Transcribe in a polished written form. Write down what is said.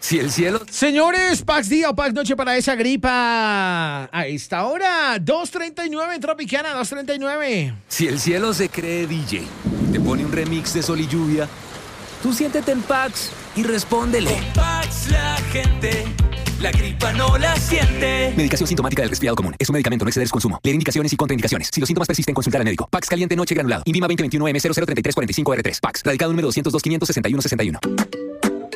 Si el cielo... Señores, Pax Día o Pax Noche para esa gripa. A esta hora, 2:39 en Tropicana, 2:39. Si el cielo se cree DJ, te pone un remix de Sol y Lluvia, tú siéntete en Pax y respóndele. Con Pax la gente, la gripa no la siente. Medicación sintomática del resfriado común. Es un medicamento, no exceder su consumo. Leer indicaciones y contraindicaciones. Si los síntomas persisten, consultar al médico. Pax caliente noche granulado. INVIMA 2021 M003345R3. Pax. Radicado número 202 561 61.